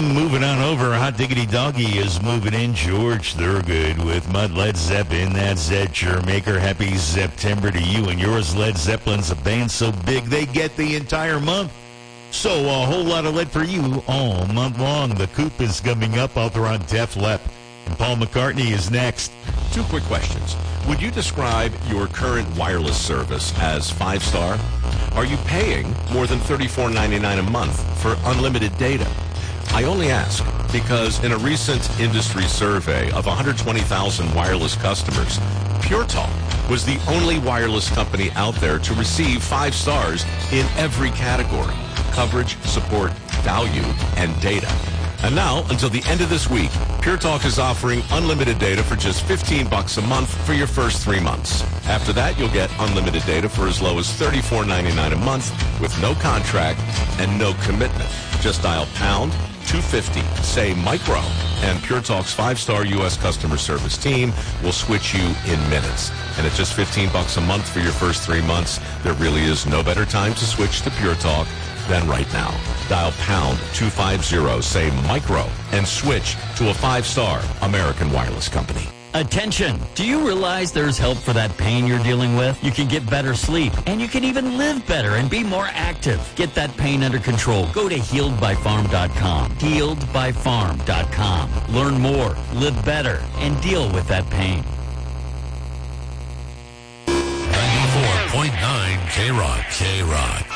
Moving on over, Hot Diggity Doggy is moving in. George Thurgood with Mud Led Zeppelin. That's Zedger Maker. Happy September to you and yours. Led Zeppelin's a band so big they get the entire month. So a whole lot of lead for you all month long. The Coop is coming up out there on Def Lep. And Paul McCartney is next. 2 quick questions. Would you describe your current wireless service as 5-star? Are you paying more than $34.99 a month for unlimited data? I only ask because in a recent industry survey of 120,000 wireless customers, Pure Talk was the only wireless company out there to receive 5 stars in every category: coverage, support, value, and data. And now, until the end of this week, Pure Talk is offering unlimited data for just $15 a month for your first 3 months. After that, you'll get unlimited data for as low as $34.99 a month with no contract and no commitment. Just dial pound 250, say micro, and Pure Talk's 5-star U.S. customer service team will switch you in minutes. And at just $15 a month for your first 3 months, there really is no better time to switch to Pure Talk than right now. Dial pound 250, say micro, and switch to a 5-star American wireless company. Attention! Do you realize there's help for that pain you're dealing with? You can get better sleep, and you can even live better and be more active. Get that pain under control. Go to HealedByFarm.com. HealedByFarm.com. Learn more, live better, and deal with that pain. 94.9 K-Rock. K-Rock.